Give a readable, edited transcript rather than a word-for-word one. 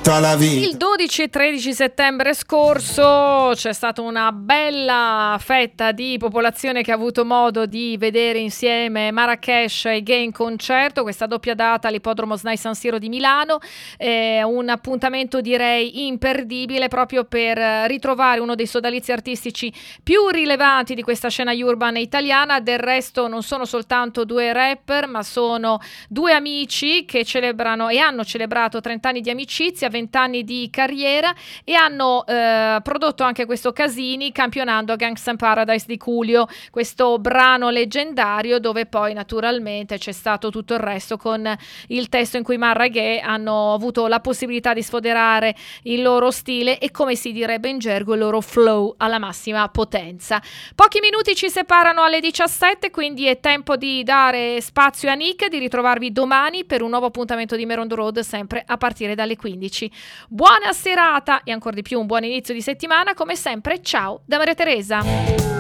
tutta la vita. Il 12 e 13 settembre scorso c'è stata una bella fetta di popolazione che ha avuto modo di vedere insieme Marrakesh e Gay in concerto, questa doppia data all'ippodromo SNAI San Siro di Milano, un appuntamento direi imperdibile proprio per ritrovare uno dei sodalizi artistici più rilevanti di questa scena urban italiana. Del resto non sono soltanto due rapper, ma sono due amici che celebrano e hanno celebrato 30 anni di amicizia, 20 anni di carriera, e hanno prodotto anche questo Casini campionando Gangsta Paradise di Coolio, questo brano leggendario dove poi naturalmente c'è stato tutto il resto con il testo in cui Marra e Gay hanno avuto la possibilità di sfoderare il loro stile e, come si direbbe in gergo, il loro flow alla massima potenza. Pochi minuti ci separano alle 17, quindi è tempo di dare spazio a Nick, di ritrovarvi domani per un nuovo appuntamento di Meron the Road, sempre a partire dalle 15. Buona serata e ancora di più un buon inizio di settimana, come sempre. Ciao da Maria Teresa.